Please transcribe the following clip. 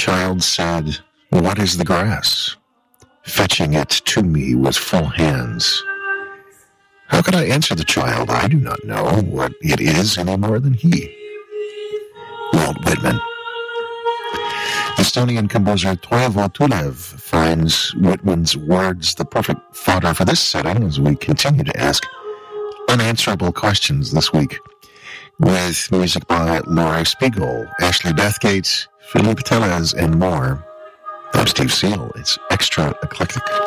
child said, "What is the grass?" fetching it to me with full hands. How could I answer the child? I do not know what it is any more than he. Walt Whitman. Estonian composer Toivo Tulev finds Whitman's words the perfect fodder for this setting as we continue to ask unanswerable questions this week, with music by Laurie Spiegel, Ashley Bathgate, Philippe Tellez, and more. I'm Steve Seal. It's Extra Eclectic.